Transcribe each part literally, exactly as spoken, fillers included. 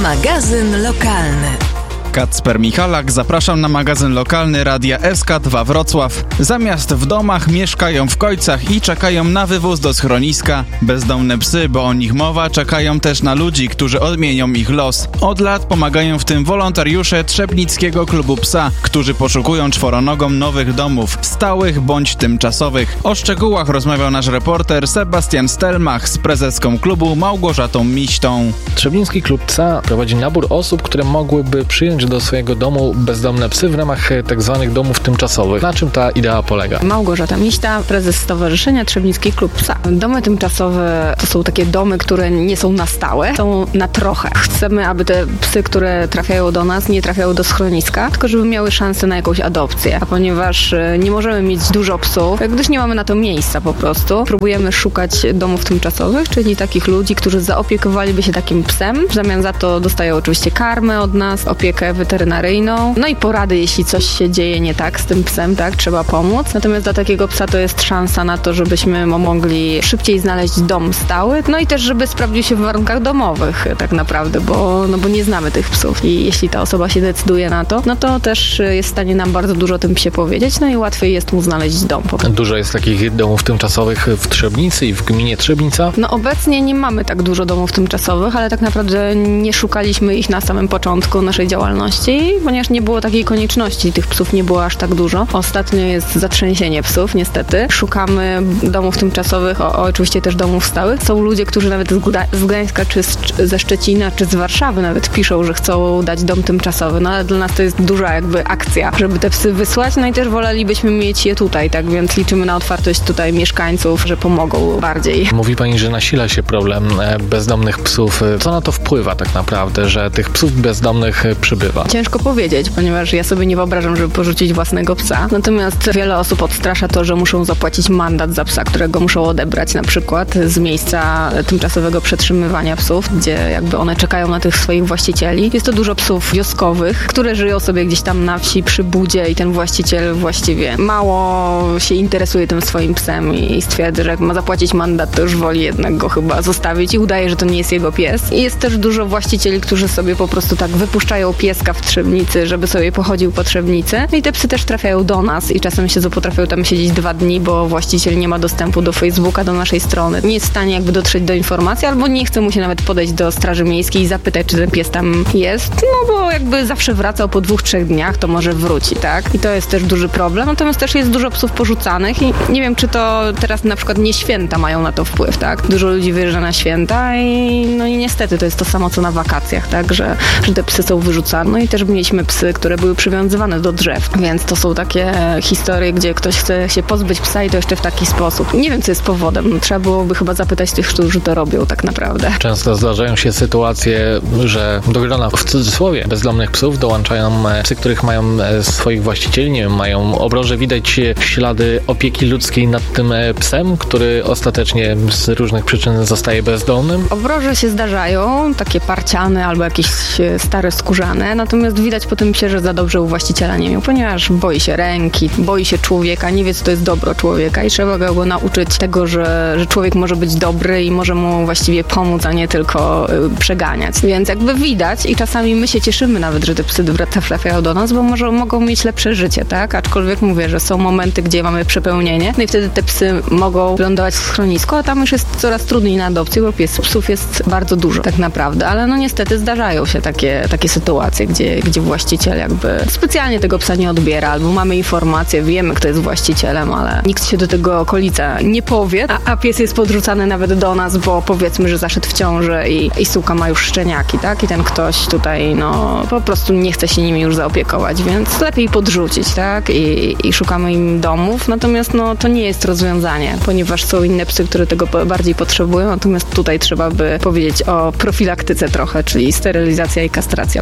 Magazyn lokalny. Kacper Michalak, zapraszam na magazyn lokalny Radia S K dwa Wrocław. Zamiast w domach mieszkają w kojcach i czekają na wywóz do schroniska. Bezdomne psy, bo o nich mowa, czekają też na ludzi, którzy odmienią ich los. Od lat pomagają w tym wolontariusze Trzebnickiego Klubu Psa, którzy poszukują czworonogom nowych domów, stałych bądź tymczasowych. O szczegółach rozmawiał nasz reporter Sebastian Stelmach z prezeską klubu Małgorzatą Miśtą. Trzebnicki Klub Psa prowadzi nabór osób, które mogłyby przyjąć do swojego domu bezdomne psy w ramach tzw. domów tymczasowych. Na czym ta idea polega? Małgorzata Miśta, prezes Stowarzyszenia Trzebnicki Klub Psa. Domy tymczasowe to są takie domy, które nie są na stałe, są na trochę. Chcemy, aby te psy, które trafiają do nas, nie trafiały do schroniska, tylko żeby miały szansę na jakąś adopcję. A ponieważ nie możemy mieć dużo psów, gdyż nie mamy na to miejsca po prostu, próbujemy szukać domów tymczasowych, czyli takich ludzi, którzy zaopiekowaliby się takim psem. W zamian za to dostają oczywiście karmę od nas, opiekę weterynaryjną, no i porady, jeśli coś się dzieje nie tak z tym psem, tak, trzeba pomóc. Natomiast dla takiego psa to jest szansa na to, żebyśmy mogli szybciej znaleźć dom stały, no i też, żeby sprawdził się w warunkach domowych tak naprawdę, bo, no bo nie znamy tych psów i jeśli ta osoba się decyduje na to, no to też jest w stanie nam bardzo dużo o tym psie powiedzieć, no i łatwiej jest mu znaleźć dom. Dużo jest takich domów tymczasowych w Trzebnicy i w gminie Trzebnica? No obecnie nie mamy tak dużo domów tymczasowych, ale tak naprawdę nie szukaliśmy ich na samym początku naszej działalności, ponieważ nie było takiej konieczności, tych psów nie było aż tak dużo. Ostatnio jest zatrzęsienie psów, niestety. Szukamy domów tymczasowych, o, oczywiście też domów stałych. Są ludzie, którzy nawet z, Gda- z Gdańska, czy z, ze Szczecina, czy z Warszawy nawet piszą, że chcą dać dom tymczasowy, no ale dla nas to jest duża jakby akcja, żeby te psy wysłać, no i też wolelibyśmy mieć je tutaj, tak więc liczymy na otwartość tutaj mieszkańców, że pomogą bardziej. Mówi pani, że nasila się problem bezdomnych psów. Co na to wpływa tak naprawdę, że tych psów bezdomnych przybywa? Ciężko powiedzieć, ponieważ ja sobie nie wyobrażam, żeby porzucić własnego psa. Natomiast wiele osób odstrasza to, że muszą zapłacić mandat za psa, którego muszą odebrać na przykład z miejsca tymczasowego przetrzymywania psów, gdzie jakby one czekają na tych swoich właścicieli. Jest to dużo psów wioskowych, które żyją sobie gdzieś tam na wsi przy budzie i ten właściciel właściwie mało się interesuje tym swoim psem i stwierdza, że jak ma zapłacić mandat, to już woli jednak go chyba zostawić i udaje, że to nie jest jego pies. I jest też dużo właścicieli, którzy sobie po prostu tak wypuszczają pieska w Trzebnicy, żeby sobie pochodził po Trzebnicy. No i te psy też trafiają do nas i czasem się potrafią tam siedzieć dwa dni, bo właściciel nie ma dostępu do Facebooka, do naszej strony. Nie jest w stanie jakby dotrzeć do informacji, albo nie chce mu się nawet podejść do Straży Miejskiej i zapytać, czy ten pies tam jest, no bo jakby zawsze wracał po dwóch, trzech dniach, to może wróci, tak? I to jest też duży problem. Natomiast też jest dużo psów porzucanych i nie wiem, czy to teraz na przykład nie święta mają na to wpływ, tak? Dużo ludzi wyjeżdża na święta i no i niestety to jest to samo, co na wakacjach, tak? Że, że te psy są wyrzucane. No i też mieliśmy psy, które były przywiązywane do drzew, więc to są takie historie, gdzie ktoś chce się pozbyć psa i to jeszcze w taki sposób. Nie wiem, co jest powodem. No, trzeba byłoby chyba zapytać tych, którzy to robią tak naprawdę. Często zdarzają się sytuacje, że do grona w cudzysłowie bezdomnych psów dołączają psy, których mają swoich właścicieli, nie wiem, mają obroże, widać ślady opieki ludzkiej nad tym psem, który ostatecznie z różnych przyczyn zostaje bezdomnym. Obroże się zdarzają, takie parciane albo jakieś stare skórzane, natomiast widać po tym psie, że za dobrze u właściciela nie miał, ponieważ boi się ręki, boi się człowieka, nie wie, co to jest dobro człowieka i trzeba go nauczyć tego, że, że człowiek może być dobry i może mu właściwie pomóc, a nie tylko y, przeganiać. Więc jakby widać i czasami my się cieszymy nawet, że te psy trafiają do nas, bo może mogą mieć lepsze życie, tak? Aczkolwiek mówię, że są momenty, gdzie mamy przepełnienie, no i wtedy te psy mogą lądować w schronisku, a tam już jest coraz trudniej na adopcję, bo pies, psów jest bardzo dużo tak naprawdę, ale no niestety zdarzają się takie, takie sytuacje, gdzie, gdzie właściciel jakby specjalnie tego psa nie odbiera, albo mamy informację, wiemy, kto jest właścicielem, ale nikt się do tego okolica nie powie, a, a pies jest podrzucany nawet do nas, bo powiedzmy, że zaszedł w ciążę i, i suka ma już szczeniaki, tak? I ten ktoś tutaj, no, po prostu nie chce się nimi już zaopiekować, więc lepiej podrzucić, tak? I, i szukamy im domów, natomiast no, to nie jest rozwiązanie, ponieważ są inne psy, które tego bardziej potrzebują, natomiast tutaj trzeba by powiedzieć o profilaktyce trochę, czyli sterylizacja i kastracja psów i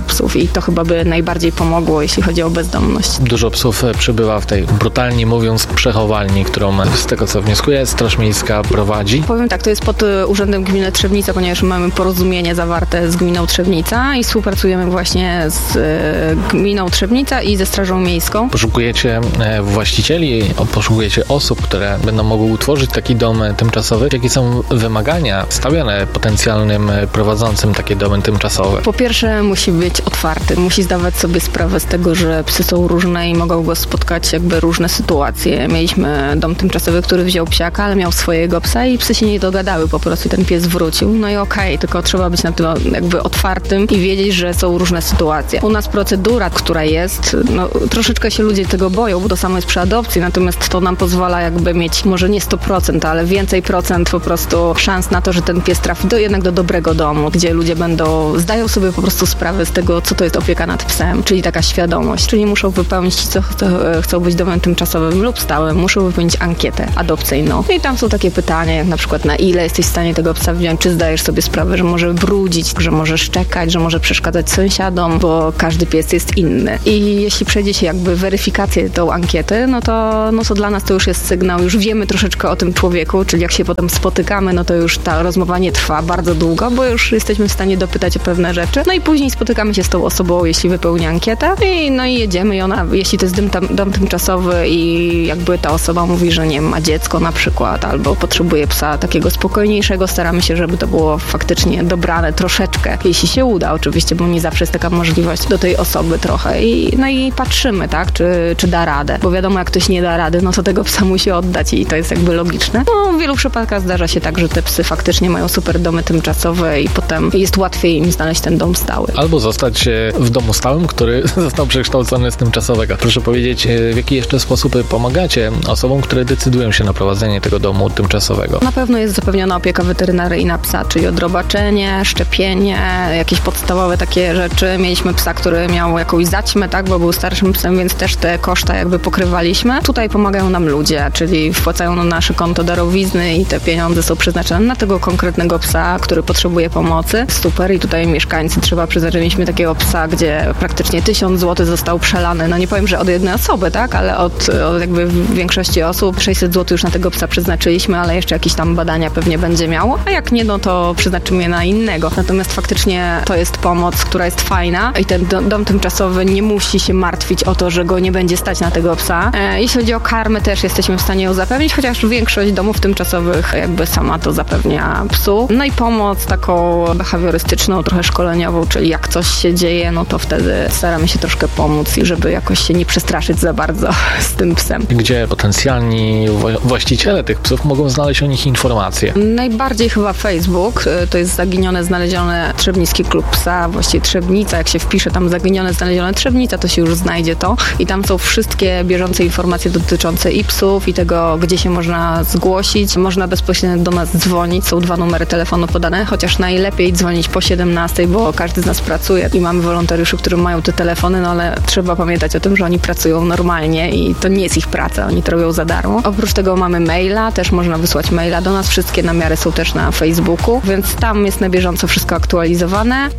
to chyba by najbardziej pomogło, jeśli chodzi o bezdomność. Dużo psów przybywa w tej, brutalnie mówiąc, przechowalni, którą z tego co wnioskuję, Straż Miejska prowadzi. Powiem tak, to jest pod Urzędem Gminy Trzebnica, ponieważ mamy porozumienie zawarte z Gminą Trzebnica i współpracujemy właśnie z Gminą Trzebnica i ze Strażą Miejską. Poszukujecie właścicieli, poszukujecie osób, które będą mogły utworzyć taki dom tymczasowy. Jakie są wymagania stawiane potencjalnym prowadzącym takie domy tymczasowe? Po pierwsze musi być otwarty, musi zdawać sobie sprawę z tego, że psy są różne i mogą go spotkać jakby różne sytuacje. Mieliśmy dom tymczasowy, który wziął psiaka, ale miał swojego psa i psy się nie dogadały, po prostu ten pies wrócił. No i okej, okay, tylko trzeba być na tyle jakby otwartym i wiedzieć, że są różne sytuacje. U nas procedura, która jest, no troszeczkę się ludzie tego boją, bo to samo jest przy adopcji, natomiast to nam pozwala jakby mieć może nie sto procent, ale więcej procent po prostu szans na to, że ten pies trafi do, jednak do dobrego domu, gdzie ludzie będą, zdają sobie po prostu sprawę z tego, co to jest opieka nad psem, czyli taka świadomość. Czyli muszą wypełnić, co chcą być domem tymczasowym lub stałym, muszą wypełnić ankietę adopcyjną. I tam są takie pytania, jak na przykład na ile jesteś w stanie tego psa wziąć, czy zdajesz sobie sprawę, że może brudzić, że może szczekać, że może przeszkadzać sąsiadom, bo każdy pies jest inny. I jeśli przejdzie się jakby weryfikację tą ankiety, no to, no to dla nas to już jest sygnał, już wiemy troszeczkę o tym człowieku, czyli jak się potem spotykamy, no to już ta rozmowa nie trwa bardzo długo, bo już jesteśmy w stanie dopytać o pewne rzeczy. No i później spotykamy się z tą osobą, jeśli wypełni ankietę i no i jedziemy i ona, jeśli to jest dom, tam, dom tymczasowy i jakby ta osoba mówi, że nie wiem, ma dziecko na przykład, albo potrzebuje psa takiego spokojniejszego, staramy się, żeby to było faktycznie dobrane troszeczkę, jeśli się uda oczywiście, bo nie zawsze jest taka możliwość do tej osoby trochę i no i patrzymy, tak, czy, czy da radę, bo wiadomo, jak ktoś nie da rady, no to tego psa musi oddać i to jest jakby logiczne. No w wielu przypadkach zdarza się tak, że te psy faktycznie mają super domy tymczasowe i potem jest łatwiej im znaleźć ten dom stały. Albo zostać w domu stałym, który został przekształcony z tymczasowego. Proszę powiedzieć, w jaki jeszcze sposób pomagacie osobom, które decydują się na prowadzenie tego domu tymczasowego? Na pewno jest zapewniona opieka weterynaryjna psa, czyli odrobaczenie, szczepienie, jakieś podstawowe takie rzeczy. Mieliśmy psa, który miał jakąś zaćmę, tak, bo był starszym psem, więc też te koszta jakby pokrywaliśmy. Tutaj pomagają nam ludzie, czyli wpłacają na nasze konto darowizny i te pieniądze są przeznaczone na tego konkretnego psa, który potrzebuje pomocy. Super. I tutaj mieszkańcy trzeba przyznać, że mieliśmy takiego psa, gdzie praktycznie tysiąc złotych został przelany. No nie powiem, że od jednej osoby, tak, ale od, od jakby większości osób sześćset złotych już na tego psa przeznaczyliśmy, ale jeszcze jakieś tam badania pewnie będzie miało, a jak nie, no to przeznaczymy je na innego. Natomiast faktycznie to jest pomoc, która jest fajna i ten dom, dom tymczasowy nie musi się martwić o to, że go nie będzie stać na tego psa. E, jeśli chodzi o karmę, też jesteśmy w stanie ją zapewnić, chociaż większość domów tymczasowych jakby sama to zapewnia psu. No i pomoc taką behawiorystyczną, trochę szkoleniową, czyli jak coś się dzieje, no to wtedy staramy się troszkę pomóc i żeby jakoś się nie przestraszyć za bardzo z tym psem. Gdzie potencjalni właściciele tych psów mogą znaleźć o nich informacje? Najbardziej chyba Facebook, to jest Zaginione, Znalezione Trzebnicki Klub Psa, właściwie Trzebnica, jak się wpisze tam Zaginione, Znalezione Trzebnica, to się już znajdzie to i tam są wszystkie bieżące informacje dotyczące i psów i tego, gdzie się można zgłosić. Można bezpośrednio do nas dzwonić, są dwa numery telefonu podane, chociaż najlepiej dzwonić po siedemnastej, bo każdy z nas pracuje i mamy wolontariuszy, którzy mają te telefony, no ale trzeba pamiętać o tym, że oni pracują normalnie i to nie jest ich praca, oni to robią za darmo. Oprócz tego mamy maila, też można wysłać maila do nas, wszystkie namiary są też na Facebooku, więc tam jest na bieżąco wszystko aktualizowane.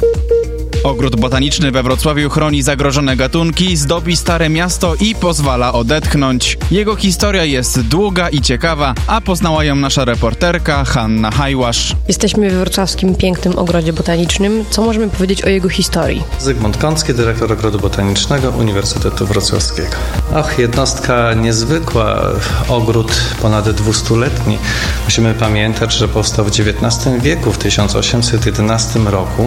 Ogród Botaniczny we Wrocławiu chroni zagrożone gatunki, zdobi Stare Miasto i pozwala odetchnąć. Jego historia jest długa i ciekawa, a poznała ją nasza reporterka Hanna Hajłasz. Jesteśmy w wrocławskim pięknym Ogrodzie Botanicznym. Co możemy powiedzieć o jego historii? Zygmunt Kącki, dyrektor Ogrodu Botanicznego Uniwersytetu Wrocławskiego. Och, jednostka niezwykła, ogród ponad dwustuletni. Musimy pamiętać, że powstał w dziewiętnastym wieku, w tysiąc osiemset jedenastym roku.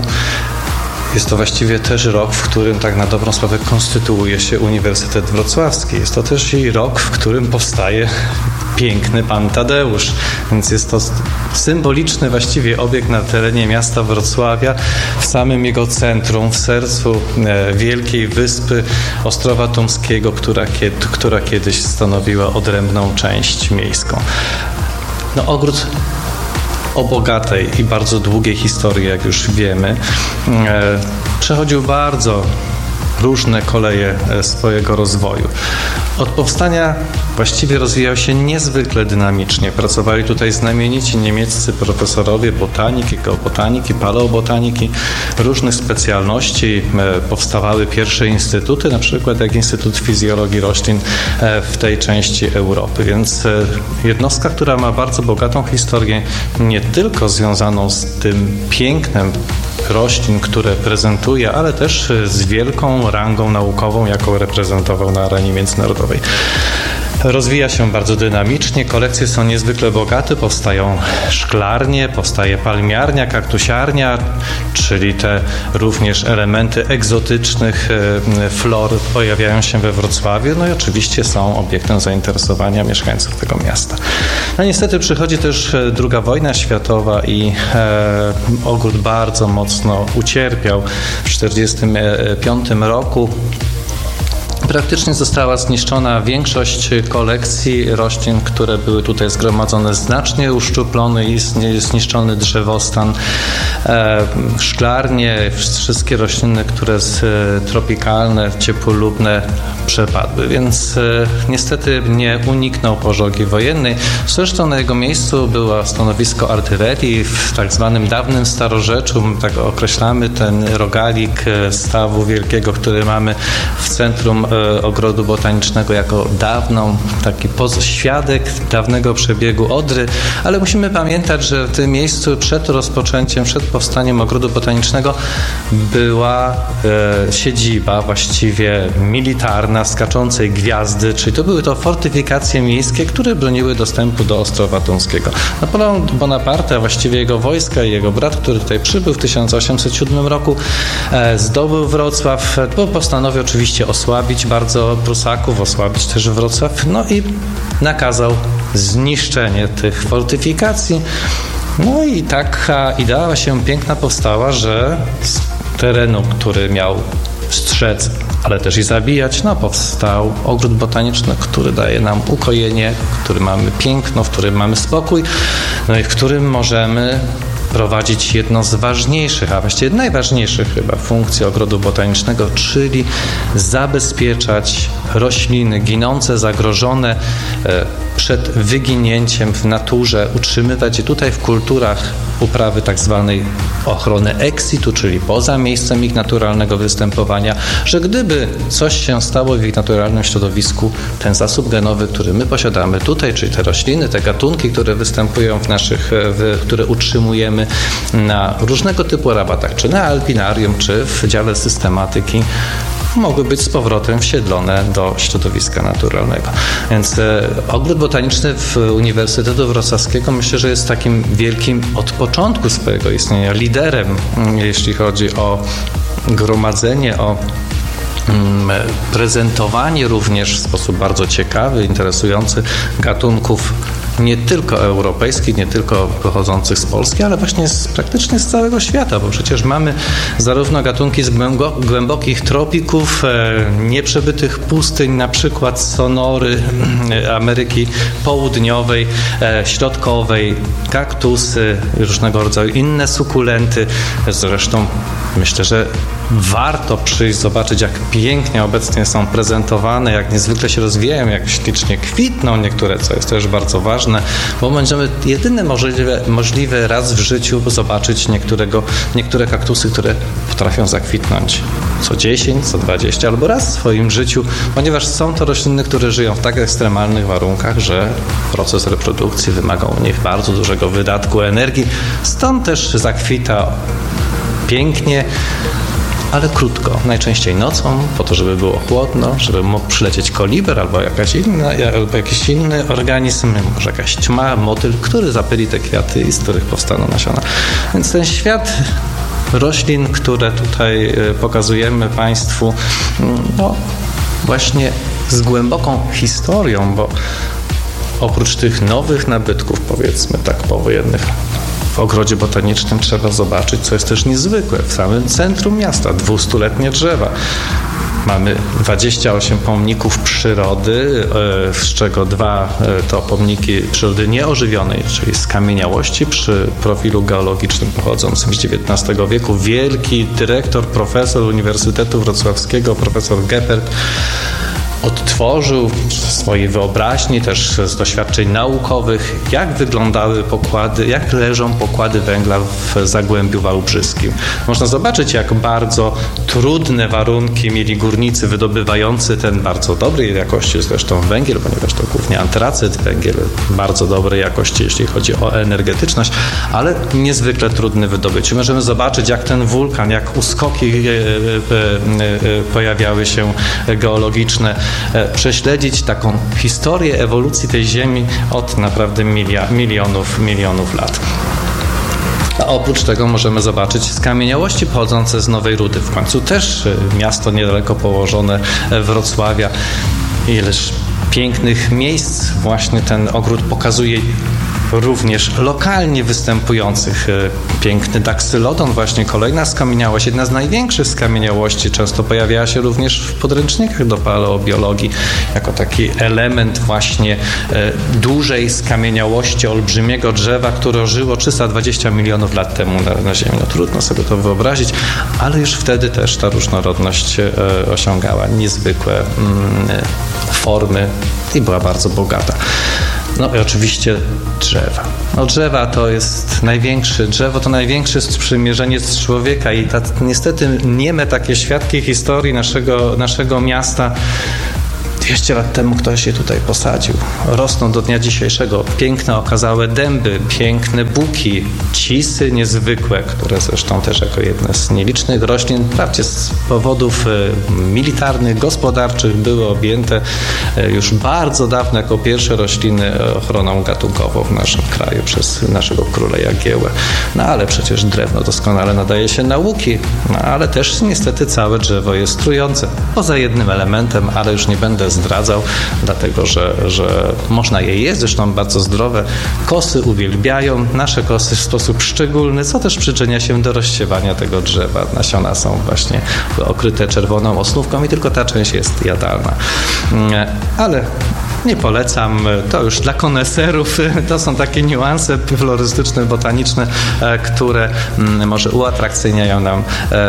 Jest to właściwie też rok, w którym tak na dobrą sprawę konstytuuje się Uniwersytet Wrocławski. Jest to też i rok, w którym powstaje piękny Pan Tadeusz. Więc jest to symboliczny właściwie obiekt na terenie miasta Wrocławia, w samym jego centrum, w sercu e, wielkiej wyspy Ostrowa Tumskiego, która, kiedy, która kiedyś stanowiła odrębną część miejską. No, ogród o bogatej i bardzo długiej historii, jak już wiemy. E, przechodził bardzo różne koleje swojego rozwoju. Od powstania właściwie rozwijał się niezwykle dynamicznie. Pracowali tutaj znamienici niemieccy profesorowie botaniki, geobotaniki, paleobotaniki, różnych specjalności. Powstawały pierwsze instytuty, na przykład jak Instytut Fizjologii Roślin w tej części Europy. Więc jednostka, która ma bardzo bogatą historię, nie tylko związaną z tym pięknem roślin, które prezentuje, ale też z wielką rangą naukową, jaką reprezentował na arenie międzynarodowej. Rozwija się bardzo dynamicznie, kolekcje są niezwykle bogate, powstają szklarnie, powstaje palmiarnia, kaktusiarnia, czyli te również elementy egzotycznych flor pojawiają się we Wrocławiu, no i oczywiście są obiektem zainteresowania mieszkańców tego miasta. No niestety przychodzi też druga wojna światowa i e, ogród bardzo mocno ucierpiał. W tysiąc dziewięćset czterdziestym piątym roku praktycznie została zniszczona większość kolekcji roślin, które były tutaj zgromadzone, znacznie uszczuplony i zniszczony drzewostan, e, szklarnie, wszystkie rośliny, które z, tropikalne, ciepłolubne przepadły, więc e, niestety nie uniknął pożogi wojennej. Zresztą na jego miejscu było stanowisko artylerii w tak zwanym dawnym Starorzeczu, tak określamy ten rogalik stawu wielkiego, który mamy w centrum Ogrodu Botanicznego jako dawną, taki świadek dawnego przebiegu Odry, ale musimy pamiętać, że w tym miejscu przed rozpoczęciem, przed powstaniem Ogrodu Botanicznego była e, siedziba właściwie militarna skaczącej gwiazdy, czyli to były to fortyfikacje miejskie, które broniły dostępu do Ostrowa Tuńskiego. Napoleon Bonaparte, a właściwie jego wojska i jego brat, który tutaj przybył w tysiąc osiemset siódmym roku, e, zdobył Wrocław, bo postanowił oczywiście osłabić bardzo Prusaków, osłabić też Wrocław, no i nakazał zniszczenie tych fortyfikacji. No i taka idea się piękna powstała, że z terenu, który miał strzec, ale też i zabijać, no powstał ogród botaniczny, który daje nam ukojenie, w którym mamy piękno, w którym mamy spokój, no i w którym możemy prowadzić jedno z ważniejszych, a właściwie najważniejszych chyba funkcji ogrodu botanicznego, czyli zabezpieczać rośliny ginące, zagrożone przed wyginięciem w naturze, utrzymywać je tutaj w kulturach uprawy tak zwanej ochrony ex situ, czyli poza miejscem ich naturalnego występowania, że gdyby coś się stało w ich naturalnym środowisku, ten zasób genowy, który my posiadamy tutaj, czyli te rośliny, te gatunki, które występują w naszych, w, które utrzymujemy na różnego typu rabatach, czy na alpinarium, czy w dziale systematyki, mogły być z powrotem wsiedlone do środowiska naturalnego. Więc e, ogród botaniczny w Uniwersytetu Wrocławskiego myślę, że jest takim wielkim od początku swojego istnienia liderem, jeśli chodzi o gromadzenie, o prezentowanie również w sposób bardzo ciekawy, interesujący gatunków nie tylko europejskich, nie tylko pochodzących z Polski, ale właśnie z, praktycznie z całego świata, bo przecież mamy zarówno gatunki z głębokich tropików, e, nieprzebytych pustyń, na przykład sonory Ameryki Południowej, e, Środkowej, kaktusy, różnego rodzaju inne sukulenty. Zresztą myślę, że warto przyjść, zobaczyć, jak pięknie obecnie są prezentowane, jak niezwykle się rozwijają, jak ślicznie kwitną niektóre, co jest też bardzo ważne, bo będziemy jedyne możliwe, możliwe raz w życiu zobaczyć niektórego, niektóre kaktusy, które potrafią zakwitnąć co dziesięć, co dwadzieścia albo raz w swoim życiu, ponieważ są to rośliny, które żyją w tak ekstremalnych warunkach, że proces reprodukcji wymaga u nich bardzo dużego wydatku energii, stąd też zakwita pięknie, ale krótko, najczęściej nocą, po to, żeby było chłodno, żeby mógł przylecieć koliber albo, jakaś inna, albo jakiś inny organizm, może jakaś ćma, motyl, który zapyli te kwiaty i z których powstaną nasiona. Więc ten świat roślin, które tutaj pokazujemy Państwu, no właśnie z głęboką historią, bo oprócz tych nowych nabytków, powiedzmy tak powojennych, w ogrodzie botanicznym trzeba zobaczyć, co jest też niezwykłe. W samym centrum miasta dwustuletnie drzewa. Mamy dwadzieścia osiem pomników przyrody, z czego dwa to pomniki przyrody nieożywionej, czyli skamieniałości przy profilu geologicznym pochodzącym z dziewiętnastego wieku. Wielki dyrektor, profesor Uniwersytetu Wrocławskiego, profesor Geppert, odtworzył w swojej wyobraźni, też z doświadczeń naukowych, jak wyglądały pokłady, jak leżą pokłady węgla w Zagłębiu Wałbrzyskim. Można zobaczyć, jak bardzo trudne warunki mieli górnicy wydobywający ten bardzo dobrej jakości zresztą węgiel, ponieważ to głównie antracyt, węgiel bardzo dobrej jakości, jeśli chodzi o energetyczność, ale niezwykle trudny wydobyciu. Możemy zobaczyć, jak ten wulkan, jak uskoki pojawiały się geologiczne, prześledzić taką historię ewolucji tej ziemi od naprawdę milionów, milionów lat. A oprócz tego możemy zobaczyć skamieniałości pochodzące z Nowej Rudy. W końcu też miasto niedaleko położone Wrocławia. Ileż pięknych miejsc właśnie ten ogród pokazuje, również lokalnie występujących. Piękny daksylodon, właśnie kolejna skamieniałość, jedna z największych skamieniałości, często pojawiała się również w podręcznikach do paleobiologii, jako taki element właśnie dużej skamieniałości olbrzymiego drzewa, które żyło trzysta dwadzieścia milionów lat temu na, na Ziemi. No, trudno sobie to wyobrazić, ale już wtedy też ta różnorodność osiągała niezwykłe mm, formy i była bardzo bogata. No i oczywiście drzewa. No drzewa to jest największy, drzewo to największy sprzymierzeniec człowieka i ta, niestety nieme takie świadki historii naszego, naszego miasta. dwieście lat temu ktoś je tutaj posadził. Rosną do dnia dzisiejszego piękne, okazałe dęby, piękne buki, cisy niezwykłe, które zresztą też jako jedne z nielicznych roślin, wprawdzie z powodów militarnych, gospodarczych były objęte już bardzo dawno jako pierwsze rośliny ochroną gatunkową w naszym kraju przez naszego króla Jagiełłę. No ale przecież drewno doskonale nadaje się na łuki, no ale też niestety całe drzewo jest trujące. Poza jednym elementem, ale już nie będę zdradzał, dlatego że, że można je jeść, zresztą bardzo zdrowe. Kosy uwielbiają, nasze kosy w sposób szczególny, co też przyczynia się do rozsiewania tego drzewa. Nasiona są właśnie okryte czerwoną osnówką i tylko ta część jest jadalna. Ale nie polecam, to już dla koneserów, to są takie niuanse florystyczne, botaniczne, które może uatrakcyjniają nam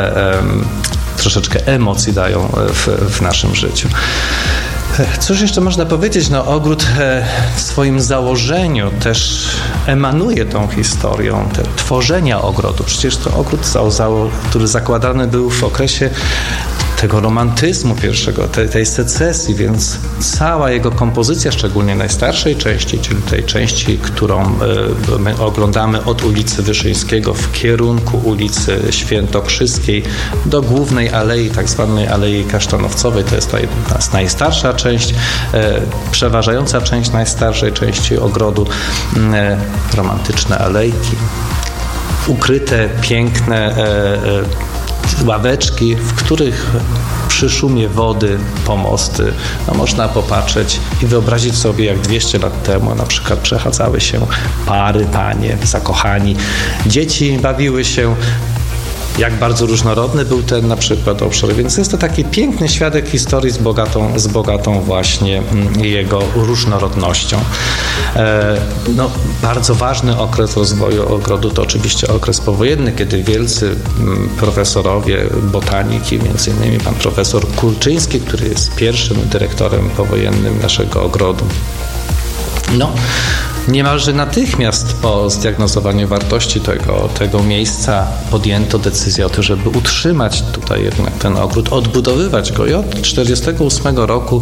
troszeczkę emocji dają w, w naszym życiu. Cóż jeszcze można powiedzieć? No, ogród w swoim założeniu też emanuje tą historią te tworzenia ogrodu. Przecież to ogród, który zakładany był w okresie tego romantyzmu pierwszego, tej, tej secesji, więc cała jego kompozycja, szczególnie najstarszej części, czyli tej części, którą y, my oglądamy od ulicy Wyszyńskiego w kierunku ulicy Świętokrzyskiej do głównej alei, tak zwanej Alei Kasztanowcowej, to jest ta jedna najstarsza część, y, przeważająca część najstarszej części ogrodu, y, romantyczne alejki, ukryte, piękne y, y, ławeczki, w których przy szumie wody, pomosty, no można popatrzeć i wyobrazić sobie, jak dwieście lat temu na przykład przechadzały się pary, panie, zakochani. Dzieci bawiły się, jak bardzo różnorodny był ten na przykład obszar, więc jest to taki piękny świadek historii z bogatą, z bogatą właśnie jego różnorodnością. E, no, bardzo ważny okres rozwoju ogrodu to oczywiście okres powojenny, kiedy wielcy profesorowie botaniki, między innymi pan profesor Kulczyński, który jest pierwszym dyrektorem powojennym naszego ogrodu, no, niemalże natychmiast po zdiagnozowaniu wartości tego, tego miejsca podjęto decyzję o tym, żeby utrzymać tutaj jednak ten ogród, odbudowywać go i od tysiąc dziewięćset czterdziestego ósmego roku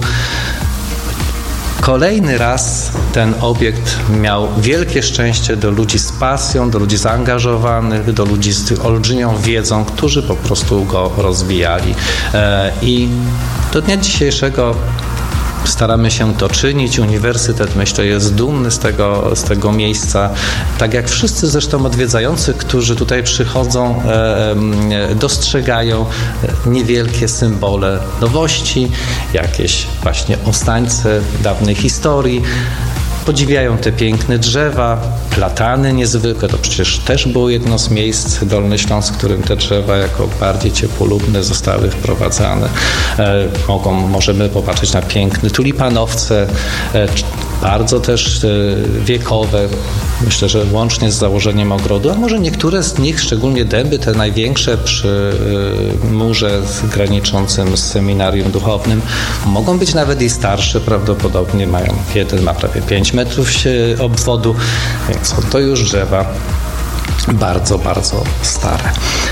kolejny raz ten obiekt miał wielkie szczęście do ludzi z pasją, do ludzi zaangażowanych, do ludzi z olbrzymią wiedzą, którzy po prostu go rozwijali. I do dnia dzisiejszego staramy się to czynić. Uniwersytet, myślę, jest dumny z tego, z tego miejsca. Tak jak wszyscy zresztą odwiedzający, którzy tutaj przychodzą, e, dostrzegają niewielkie symbole nowości, jakieś właśnie ostańce dawnej historii. podziwiają te piękne drzewa, platany niezwykłe, to przecież też było jedno z miejsc Dolny Śląsk, w którym te drzewa jako bardziej ciepłolubne zostały wprowadzane. E, mogą, możemy popatrzeć na piękne tulipanowce, e, bardzo też e, wiekowe, myślę, że łącznie z założeniem ogrodu, a może niektóre z nich, szczególnie dęby, te największe przy e, murze graniczącym z seminarium duchownym, mogą być nawet i starsze, prawdopodobnie mają, jeden ma prawie pięć metrów obwodu, więc są to już drzewa bardzo, bardzo stare.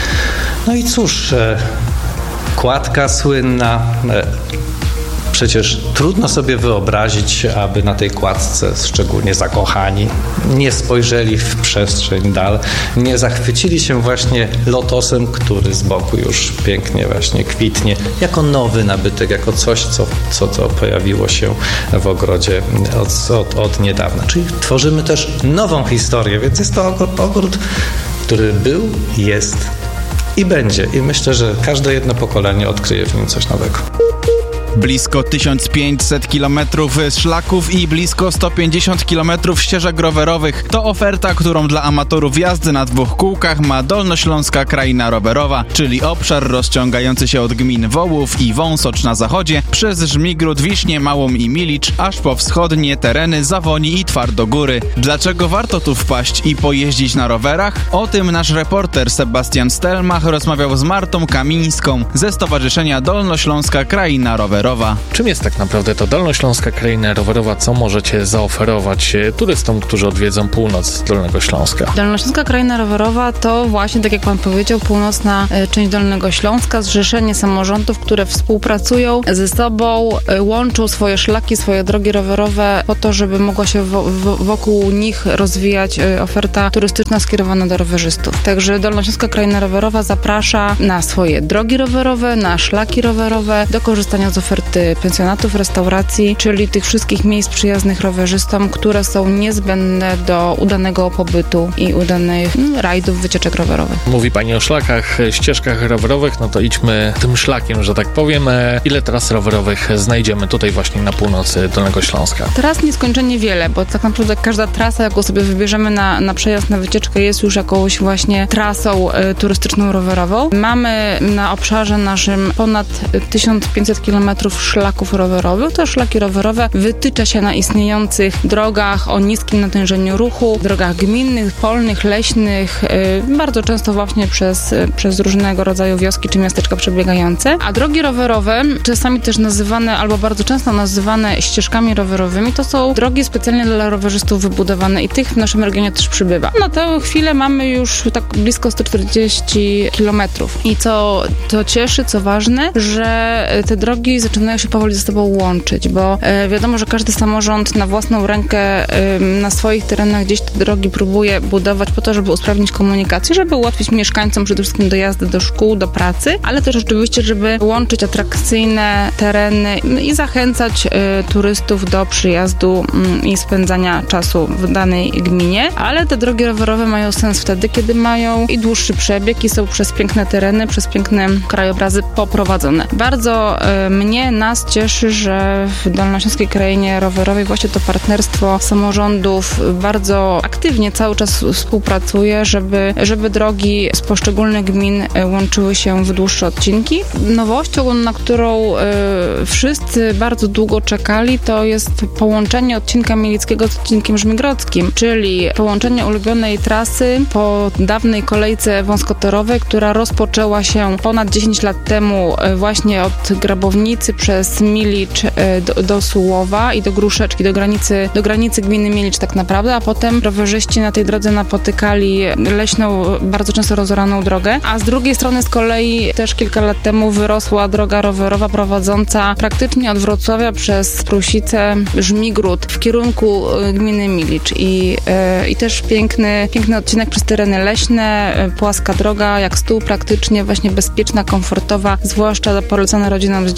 No i cóż, e, kładka słynna. E, Przecież trudno sobie wyobrazić, aby na tej kładce, szczególnie zakochani, nie spojrzeli w przestrzeń dal, nie zachwycili się właśnie lotosem, który z boku już pięknie właśnie kwitnie, jako nowy nabytek, jako coś, co, co, co pojawiło się w ogrodzie od, od, od niedawna. Czyli tworzymy też nową historię, więc jest to ogród, ogród który był, jest i będzie. I myślę, że każde jedno pokolenie odkryje w nim coś nowego. Blisko tysiąc pięćset kilometrów szlaków i blisko sto pięćdziesiąt kilometrów ścieżek rowerowych to oferta, którą dla amatorów jazdy na dwóch kółkach ma Dolnośląska Kraina Rowerowa, czyli obszar rozciągający się od gmin Wołów i Wąsocz na zachodzie przez Żmigród, Wiśnię Małą i Milicz, aż po wschodnie tereny Zawoni i Twardogóry. Dlaczego warto tu wpaść i pojeździć na rowerach? O tym nasz reporter Sebastian Stelmach rozmawiał z Martą Kamińską ze Stowarzyszenia Dolnośląska Kraina Rowerowa. Czym jest tak naprawdę to Dolnośląska Kraina Rowerowa? Co możecie zaoferować turystom, którzy odwiedzą północ Dolnego Śląska? Dolnośląska Kraina Rowerowa to właśnie, tak jak pan powiedział, północna część Dolnego Śląska, zrzeszenie samorządów, które współpracują ze sobą, łączą swoje szlaki, swoje drogi rowerowe po to, żeby mogła się wo- wo- wokół nich rozwijać oferta turystyczna skierowana do rowerzystów. Także Dolnośląska Kraina Rowerowa zaprasza na swoje drogi rowerowe, na szlaki rowerowe, do korzystania z oferty pensjonatów, restauracji, czyli tych wszystkich miejsc przyjaznych rowerzystom, które są niezbędne do udanego pobytu i udanych no, rajdów, wycieczek rowerowych. Mówi pani o szlakach, ścieżkach rowerowych, no to idźmy tym szlakiem, że tak powiem. Ile tras rowerowych znajdziemy tutaj właśnie na północy Dolnego Śląska? Tras nieskończenie wiele, bo tak naprawdę każda trasa, jaką sobie wybierzemy na, na przejazd, na wycieczkę, jest już jakąś właśnie trasą y, turystyczną rowerową. Mamy na obszarze naszym ponad tysiąc pięćset kilometrów szlaków rowerowych. To szlaki rowerowe wytycza się na istniejących drogach o niskim natężeniu ruchu, drogach gminnych, polnych, leśnych, yy, bardzo często właśnie przez, yy, przez różnego rodzaju wioski czy miasteczka przebiegające. A drogi rowerowe, czasami też nazywane, albo bardzo często nazywane ścieżkami rowerowymi, to są drogi specjalnie dla rowerzystów wybudowane i tych w naszym regionie też przybywa. Na tę chwilę mamy już tak blisko sto czterdzieści kilometrów. I co to cieszy, co ważne, że te drogi zaczynają się powoli ze sobą łączyć, bo e, wiadomo, że każdy samorząd na własną rękę e, na swoich terenach gdzieś te drogi próbuje budować po to, żeby usprawnić komunikację, żeby ułatwić mieszkańcom przede wszystkim dojazdy do szkół, do pracy, ale też oczywiście, żeby łączyć atrakcyjne tereny i zachęcać e, turystów do przyjazdu m, i spędzania czasu w danej gminie, ale te drogi rowerowe mają sens wtedy, kiedy mają i dłuższy przebieg i są przez piękne tereny, przez piękne krajobrazy poprowadzone. Bardzo e, mnie, nas cieszy, że w Dolnośląskiej Krainie Rowerowej właśnie to partnerstwo samorządów bardzo aktywnie cały czas współpracuje, żeby, żeby drogi z poszczególnych gmin łączyły się w dłuższe odcinki. Nowością, na którą y, wszyscy bardzo długo czekali, to jest połączenie odcinka mielickiego z odcinkiem żmigrodzkim, czyli połączenie ulubionej trasy po dawnej kolejce wąskotorowej, która rozpoczęła się ponad dziesięć lat temu y, właśnie od Grabownicy przez Milicz do, do Sułowa i do Gruszeczki, do granicy, do granicy gminy Milicz tak naprawdę, a potem rowerzyści na tej drodze napotykali leśną, bardzo często rozoraną drogę, a z drugiej strony z kolei też kilka lat temu wyrosła droga rowerowa prowadząca praktycznie od Wrocławia przez Prusicę, Żmigród w kierunku gminy Milicz i, i też piękny, piękny odcinek przez tereny leśne, płaska droga jak stół, praktycznie właśnie bezpieczna, komfortowa, zwłaszcza polecana rodzinom z dziećmi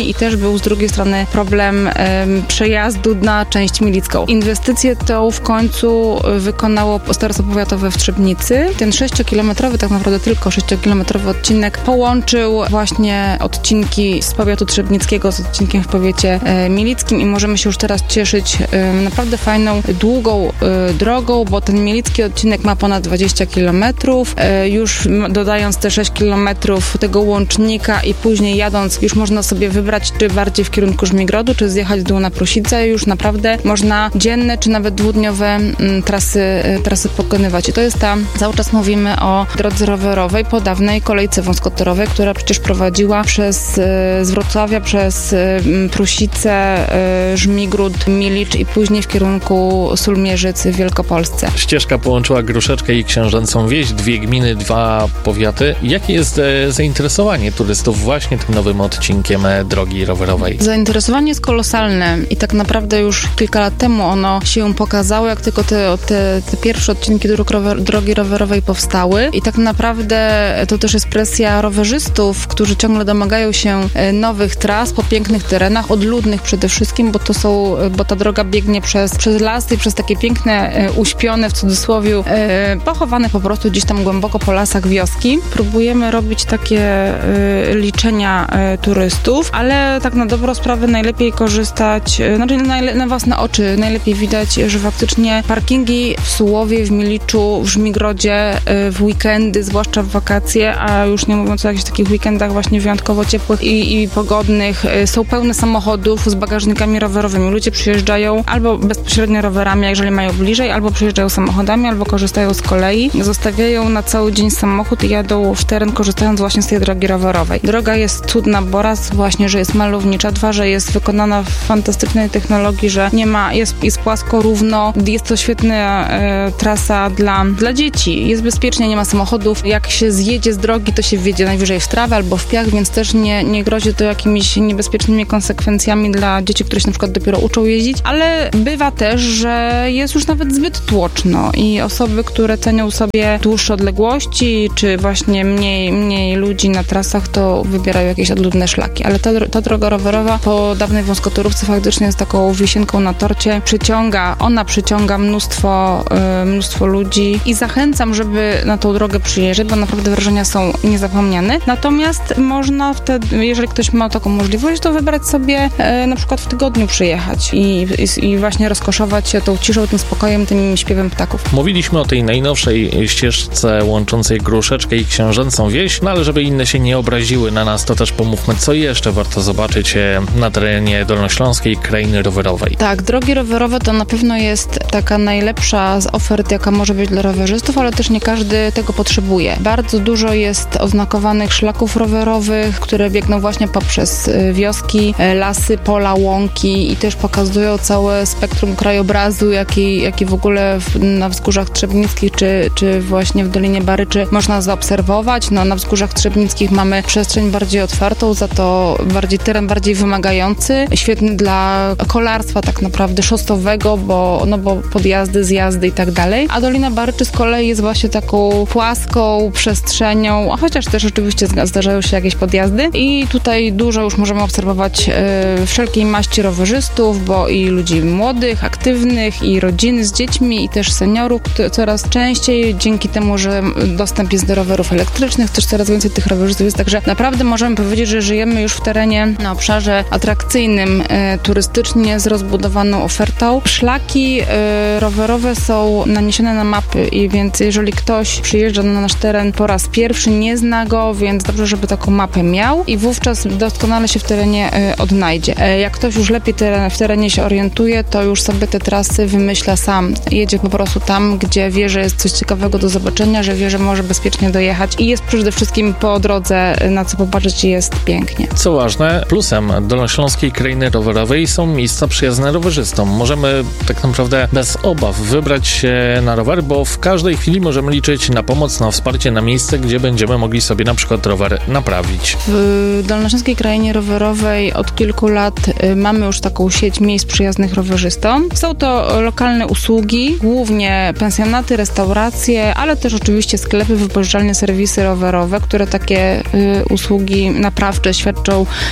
i też był z drugiej strony problem um, przejazdu na część milicką. Inwestycję tą w końcu wykonało Starostwo Powiatowe w Trzebnicy. Ten sześciokilometrowy, tak naprawdę tylko sześciokilometrowy odcinek połączył właśnie odcinki z powiatu trzebnickiego z odcinkiem w powiecie e, milickim i możemy się już teraz cieszyć e, naprawdę fajną, długą e, drogą, bo ten milicki odcinek ma ponad dwadzieścia kilometrów. E, już dodając te sześć kilometrów tego łącznika i później jadąc, już można sobie wybrać, czy bardziej w kierunku Żmigrodu, czy zjechać w dół na Prusicę. Już naprawdę można dzienne, czy nawet dwudniowe m, trasy, e, trasy pokonywać. I to jest ta, cały czas mówimy o drodze rowerowej po dawnej kolejce wąskotorowej, która przecież prowadziła przez, e, z Wrocławia przez e, Prusicę, e, Żmigród, Milicz i później w kierunku Sulmierzyc w Wielkopolsce. Ścieżka połączyła Gruszeczkę i Książęcą Wieś, dwie gminy, dwa powiaty. Jakie jest e, zainteresowanie turystów właśnie tym nowym odcinkiem e, drogi rowerowej? Zainteresowanie jest kolosalne i tak naprawdę już kilka lat temu ono się pokazało, jak tylko te, te, te pierwsze odcinki dróg rower, drogi rowerowej powstały i tak naprawdę to też jest presja rowerzystów, którzy ciągle domagają się nowych tras po pięknych terenach, odludnych przede wszystkim, bo to są, bo ta droga biegnie przez, przez lasy i przez takie piękne, uśpione w cudzysłowie, pochowane po prostu gdzieś tam głęboko po lasach wioski. Próbujemy robić takie liczenia turystów, ale tak na dobrą sprawę najlepiej korzystać, znaczy na, na własne oczy najlepiej widać, że faktycznie parkingi w Sułowie, w Miliczu, w Żmigrodzie, w weekendy, zwłaszcza w wakacje, a już nie mówiąc o jakichś takich weekendach właśnie wyjątkowo ciepłych i, i pogodnych, są pełne samochodów z bagażnikami rowerowymi. Ludzie przyjeżdżają albo bezpośrednio rowerami, jeżeli mają bliżej, albo przyjeżdżają samochodami, albo korzystają z kolei, zostawiają na cały dzień samochód i jadą w teren, korzystając właśnie z tej drogi rowerowej. Droga jest cudna, bo raz właśnie, że jest malownicza, dwa, że jest wykonana w fantastycznej technologii, że nie ma, jest, jest płasko, równo, jest to świetna e, trasa dla, dla dzieci. Jest bezpiecznie, nie ma samochodów. Jak się zjedzie z drogi, to się wjedzie najwyżej w trawę albo w piach, więc też nie, nie grozi to jakimiś niebezpiecznymi konsekwencjami dla dzieci, które się na przykład dopiero uczą jeździć, ale bywa też, że jest już nawet zbyt tłoczno i osoby, które cenią sobie dłuższe odległości, czy właśnie mniej, mniej ludzi na trasach, to wybierają jakieś odludne szlaki. Ale ta, ta droga rowerowa po dawnej wąskotorówce faktycznie jest taką wisienką na torcie. Przyciąga, ona przyciąga mnóstwo, y, mnóstwo ludzi i zachęcam, żeby na tą drogę przyjeżdżać, bo naprawdę wrażenia są niezapomniane. Natomiast można wtedy, jeżeli ktoś ma taką możliwość, to wybrać sobie y, na przykład w tygodniu przyjechać i, i, i właśnie rozkoszować się tą ciszą, tym spokojem, tym śpiewem ptaków. Mówiliśmy o tej najnowszej ścieżce łączącej Gruszeczkę i Książęcą Wieś, no ale żeby inne się nie obraziły na nas, to też pomówmy, co jeszcze warto zobaczyć na terenie Dolnośląskiej Krainy Rowerowej. Tak, drogi rowerowe to na pewno jest taka najlepsza z ofert, jaka może być dla rowerzystów, ale też nie każdy tego potrzebuje. Bardzo dużo jest oznakowanych szlaków rowerowych, które biegną właśnie poprzez wioski, lasy, pola, łąki i też pokazują całe spektrum krajobrazu, jaki, jaki w ogóle w, na wzgórzach trzebnickich, czy, czy właśnie w Dolinie Baryczy można zaobserwować. No, na wzgórzach trzebnickich mamy przestrzeń bardziej otwartą, za to bardziej teren bardziej wymagający, świetny dla kolarstwa tak naprawdę szosowego, bo, no bo podjazdy, zjazdy i tak dalej. A Dolina Baryczy z kolei jest właśnie taką płaską przestrzenią, a chociaż też oczywiście zdarzają się jakieś podjazdy i tutaj dużo już możemy obserwować e, wszelkiej maści rowerzystów, bo i ludzi młodych, aktywnych, i rodziny z dziećmi, i też seniorów coraz częściej, dzięki temu, że dostęp jest do rowerów elektrycznych, też coraz więcej tych rowerzystów jest, także naprawdę możemy powiedzieć, że żyjemy już w terenie na obszarze atrakcyjnym e, turystycznie z rozbudowaną ofertą. Szlaki e, rowerowe są naniesione na mapy i więc jeżeli ktoś przyjeżdża na nasz teren po raz pierwszy, nie zna go, więc dobrze, żeby taką mapę miał i wówczas doskonale się w terenie e, odnajdzie. E, jak ktoś już lepiej teren, w terenie się orientuje, to już sobie te trasy wymyśla sam. Jedzie po prostu tam, gdzie wie, że jest coś ciekawego do zobaczenia, że wie, że może bezpiecznie dojechać i jest przede wszystkim po drodze na co popatrzeć i jest pięknie. Co ważne, plusem Dolnośląskiej Krainy Rowerowej są miejsca przyjazne rowerzystom. Możemy tak naprawdę bez obaw wybrać się na rower, bo w każdej chwili możemy liczyć na pomoc, na wsparcie, na miejsce, gdzie będziemy mogli sobie na przykład rower naprawić. W Dolnośląskiej Krainie Rowerowej od kilku lat mamy już taką sieć miejsc przyjaznych rowerzystom. Są to lokalne usługi, głównie pensjonaty, restauracje, ale też oczywiście sklepy, wypożyczalnie, serwisy rowerowe, które takie y, usługi naprawcze świadczą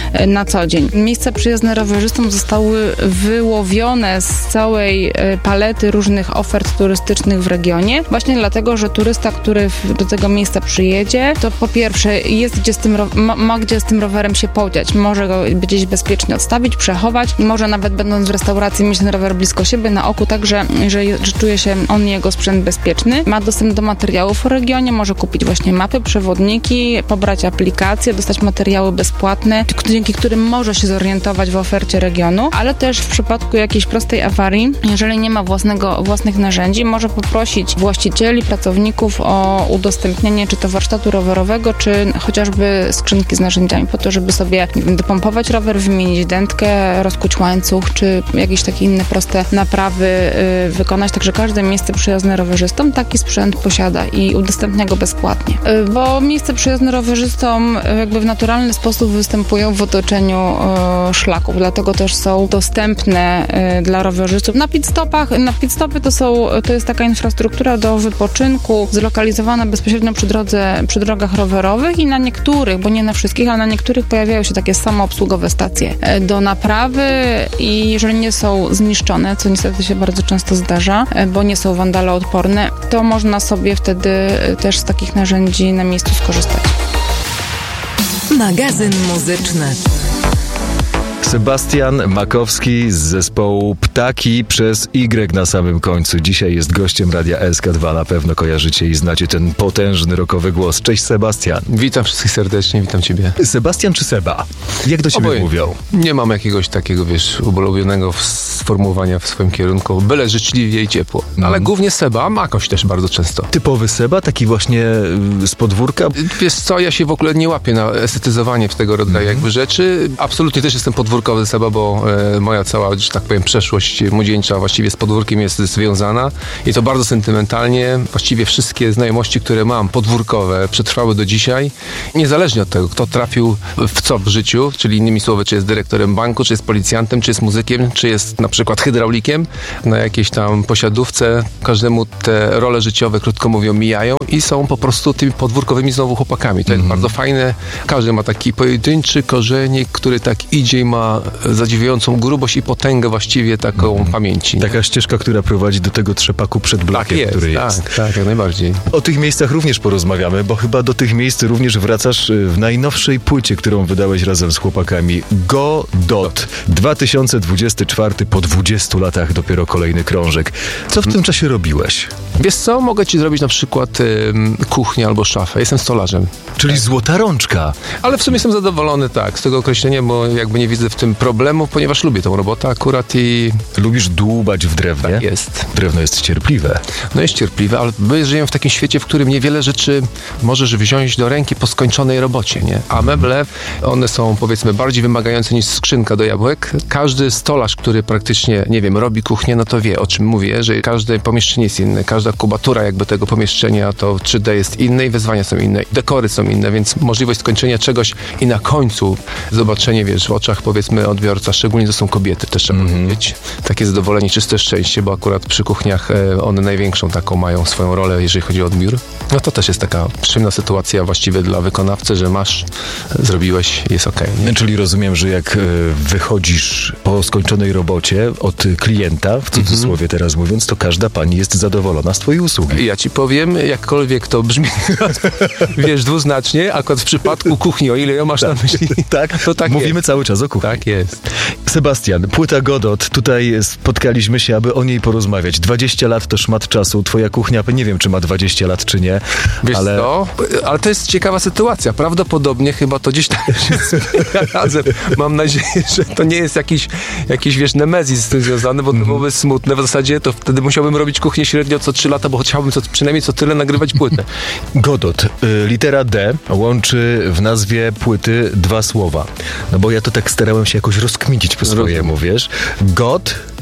na co dzień. Miejsca przyjazne rowerzystom zostały wyłowione z całej palety różnych ofert turystycznych w regionie, właśnie dlatego, że turysta, który do tego miejsca przyjedzie, to po pierwsze jest gdzie z tym, ma, ma gdzie z tym rowerem się podziać, może go gdzieś bezpiecznie odstawić, przechować, może nawet będąc w restauracji mieć ten rower blisko siebie, na oku, tak, że, że, że czuje się on i jego sprzęt bezpieczny. Ma dostęp do materiałów o regionie, może kupić właśnie mapy, przewodniki, pobrać aplikacje, dostać materiały bezpłatne, dzięki którym może się zorientować w ofercie regionu, ale też w przypadku jakiejś prostej awarii, jeżeli nie ma własnego, własnych narzędzi, może poprosić właścicieli, pracowników o udostępnienie czy to warsztatu rowerowego, czy chociażby skrzynki z narzędziami po to, żeby sobie nie wiem, dopompować rower, wymienić dętkę, rozkuć łańcuch, czy jakieś takie inne proste naprawy yy, wykonać. Także każde miejsce przyjazne rowerzystom taki sprzęt posiada i udostępnia go bezpłatnie. Yy, bo miejsce przyjazne rowerzystom yy, jakby w naturalny sposób występują w otoczeniu yy, szlaków, dlatego też są dostępne yy, dla rowerzystów. Na pit-stopach, na pit-stopy to są, to jest taka infrastruktura do wypoczynku zlokalizowana bezpośrednio przy drodze, przy drogach rowerowych i na niektórych, bo nie na wszystkich, ale na niektórych pojawiają się takie samoobsługowe stacje do naprawy i jeżeli nie są zniszczone, co niestety się bardzo często zdarza, bo nie są wandaloodporne, to można sobie wtedy też z takich narzędzi na miejscu skorzystać. Magazyn muzyczny. Sebastian Makowski z zespołu Ptaki przez Y na samym końcu. Dzisiaj jest gościem Radia S K dwa. Na pewno kojarzycie i znacie ten potężny rockowy głos. Cześć Sebastian. Witam wszystkich serdecznie, witam ciebie. Sebastian czy Seba? Jak do ciebie Oboje. Mówią? Nie mam jakiegoś takiego, wiesz, ulubionego sformułowania w swoim kierunku. Byle życzliwie i ciepło. Ale mm. głównie Seba, Makoś też bardzo często. Typowy Seba? Taki właśnie z podwórka? Wiesz co, ja się w ogóle nie łapię na estetyzowanie w tego rodzaju mm. jakby rzeczy. Absolutnie też jestem podwórkowy Seba, bo e, moja cała, że tak powiem, przeszłość młodzieńcza właściwie z podwórkiem jest związana i to bardzo sentymentalnie. Właściwie wszystkie znajomości, które mam podwórkowe, przetrwały do dzisiaj. Niezależnie od tego, kto trafił w co w życiu, czyli innymi słowy, czy jest dyrektorem banku, czy jest policjantem, czy jest muzykiem, czy jest na przykład hydraulikiem na jakiejś tam posiadówce. Każdemu te role życiowe, krótko mówiąc, mijają i są po prostu tymi podwórkowymi znowu chłopakami. To jest mm. bardzo fajne. Każdy ma taki pojedynczy korzenik, który tak idzie i ma zadziwiającą grubość i potęgę właściwie taką mm. pamięci. Taka nie? ścieżka, która prowadzi do tego trzepaku przed blakiem, tak jest, który tak, jest. Tak, tak, jak najbardziej. O tych miejscach również porozmawiamy, bo chyba do tych miejsc również wracasz w najnowszej płycie, którą wydałeś razem z chłopakami. Godot. dwa tysiące dwudziesty czwarty, po dwudziestu latach dopiero kolejny krążek. Co w tym czasie robiłeś? Wiesz co, mogę ci zrobić na przykład y, kuchnię albo szafę. Jestem stolarzem. Czyli tak. Złota rączka. Ale w sumie jestem zadowolony, tak, z tego określenia, bo jakby nie widzę w tym problemu, ponieważ lubię tą robotę akurat i... Lubisz dłubać w drewnie? Tak jest. Drewno jest cierpliwe. No jest cierpliwe, ale my żyjemy w takim świecie, w którym niewiele rzeczy możesz wziąć do ręki po skończonej robocie, nie? A meble, one są powiedzmy bardziej wymagające niż skrzynka do jabłek. Każdy stolarz, który praktycznie, nie wiem, robi kuchnię, no to wie, o czym mówię, że każde pomieszczenie jest inne, każda kubatura jakby tego pomieszczenia to trzy D jest inne i wyzwania są inne, dekory są inne, więc możliwość skończenia czegoś i na końcu zobaczenie, wiesz, w oczach powiedzmy odbiorca, szczególnie to są kobiety, też trzeba mm-hmm. powiedzieć. Takie zadowolenie, czyste szczęście, bo akurat przy kuchniach e, one największą taką mają swoją rolę, jeżeli chodzi o odbiór. No to też jest taka przyjemna sytuacja właściwie dla wykonawcy, że masz, zrobiłeś, jest okej. Okay, czyli rozumiem, że jak wychodzisz po skończonej robocie od klienta, w cudzysłowie mm-hmm. teraz mówiąc, to każda pani jest zadowolona z twojej usługi. Ja ci powiem, jakkolwiek to brzmi, wiesz, dwuznacznie, akurat w przypadku kuchni, o ile ją masz tak. na myśli, tak, to tak mówimy jest. cały czas o kuchni. Tak jest. Sebastian, płyta Godot, tutaj spotkaliśmy się, aby o niej porozmawiać. dwadzieścia lat to szmat czasu, twoja kuchnia, nie wiem, czy ma dwadzieścia lat, czy nie. Wiesz ale... co? Ale to jest ciekawa sytuacja. Prawdopodobnie chyba to gdzieś tam się razem. Mam nadzieję, że to nie jest jakiś, jakiś wiesz, nemezis z tym związany, bo to mm. byłoby smutne. W zasadzie to wtedy musiałbym robić kuchnię średnio co trzy lata, bo chciałbym co, przynajmniej co tyle nagrywać płytę. Godot, y, litera D łączy w nazwie płyty dwa słowa. No bo ja to tak starałem się jakoś rozkminić po swojemu, wiesz. God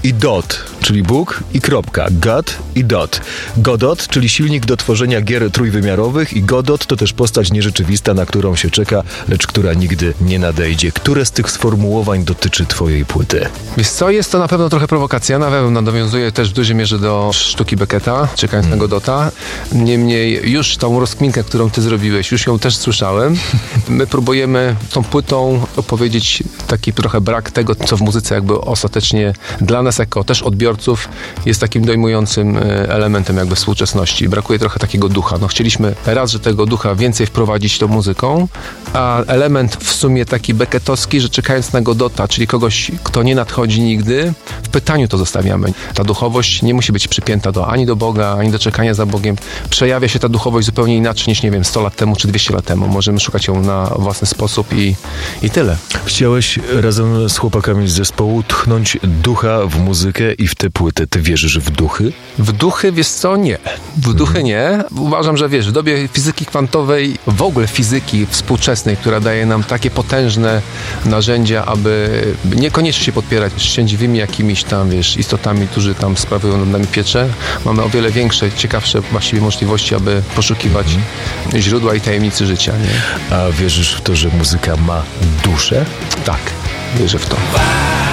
i dot, czyli Bóg i kropka. God i dot. Godot, czyli silnik do tworzenia gier trójwymiarowych i Godot to też postać nierzeczywista, na którą się czeka, lecz która nigdy nie nadejdzie. Które z tych sformułowań dotyczy twojej płyty? Wiesz co, jest to na pewno trochę prowokacja, na pewno nawiązuje też w dużej mierze do sztuki Becketa, czekając hmm. na Godota. Niemniej już tą rozkminkę, którą ty zrobiłeś, już ją też słyszałem. My próbujemy tą płytą opowiedzieć taki trochę brak tego, co w muzyce jakby ostatecznie dla nas jako też odbiorców jest takim dojmującym elementem jakby współczesności. Brakuje trochę takiego ducha. No chcieliśmy raz, że tego ducha więcej wprowadzić tą muzyką, a element w sumie taki becketowski, że czekając na Godota, czyli kogoś, kto nie nadchodzi nigdy, w pytaniu to zostawiamy. Ta duchowość nie musi być przypięta do, ani do Boga, ani do czekania za Bogiem. Przejawia się ta duchowość zupełnie inaczej niż, nie wiem, sto lat temu czy dwieście lat temu. Możemy szukać ją na własny sposób i, i tyle. Chciałeś razem z chłopakami z zespołu tchnąć ducha w muzykę i w tę płytę. Ty wierzysz w duchy? W duchy, wiesz co, nie. W duchy nie. Uważam, że wiesz, w dobie fizyki kwantowej, w ogóle fizyki współczesnej, która daje nam takie potężne narzędzia, aby niekoniecznie się podpierać szczęśliwymi jakimiś tam, wiesz, istotami, którzy tam sprawują nad nami pieczę. Mamy o wiele większe, ciekawsze właściwie możliwości, aby poszukiwać mhm. źródła i tajemnicy życia, nie? A wierzysz w to, że muzyka ma duszę? Tak, wierzę w to.